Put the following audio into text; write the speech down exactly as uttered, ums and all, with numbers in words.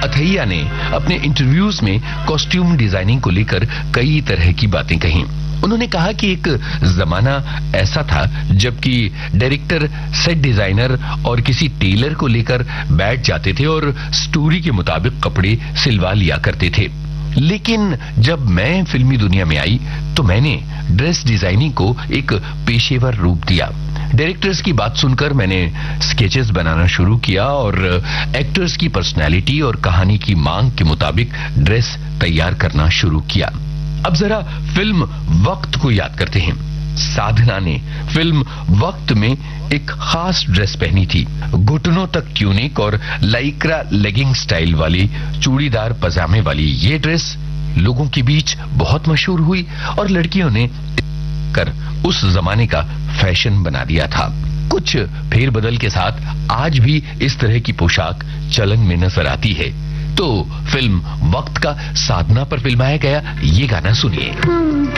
अथैया ने अपने इंटरव्यूज में कॉस्ट्यूम डिजाइनिंग को लेकर कई तरह की बातें कही। उन्होंने कहा कि एक जमाना ऐसा था जबकि डायरेक्टर सेट डिजाइनर और किसी टेलर को लेकर बैठ जाते थे और स्टोरी के मुताबिक कपड़े सिलवा लिया करते थे, लेकिन जब मैं फिल्मी दुनिया में आई तो मैंने ड्रेस डिजाइनिंग को एक पेशेवर रूप दिया। डायरेक्टर्स की बात सुनकर मैंने स्केचेस बनाना शुरू किया और एक्टर्स की पर्सनैलिटी और कहानी की मांग के मुताबिक ड्रेस तैयार करना शुरू किया। अब जरा फिल्म वक्त को याद करते हैं। साधना ने फिल्म वक्त में एक खास ड्रेस पहनी थी, घुटनों तक ट्यूनिक और लाइक्रा लेगिंग स्टाइल वाली चूड़ीदार पजामे वाली ये ड्रेस लोगों के बीच बहुत मशहूर हुई और लड़कियों ने कर उस जमाने का फैशन बना दिया था। कुछ फेरबदल के साथ आज भी इस तरह की पोशाक चलन में नजर आती है। तो फिल्म वक्त का साधना पर फिल्माया गया ये गाना सुनिए।